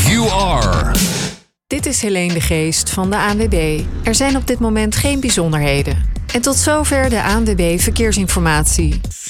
You are. Dit is Helene de Geest van de ANWB. Er zijn op dit moment geen bijzonderheden. En tot zover de ANWB Verkeersinformatie.